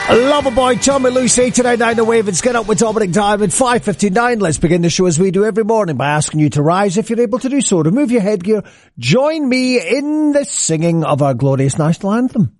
Loverboy, Tommy Lucy, 899 The Wave. It's Get Up with Dominic Diamond, 5:59. Let's begin the show as we do every morning by asking you to rise if you're able to do so. Remove your headgear. Join me in the singing of our glorious national anthem.